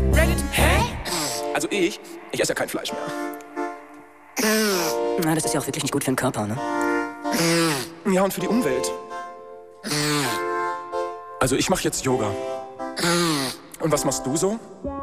Reddit, hä? Also ich esse ja kein Fleisch mehr. Na, das ist ja auch wirklich nicht gut für den Körper, ne? Ja, und für die Umwelt. Also ich mache jetzt Yoga. Und was machst du so?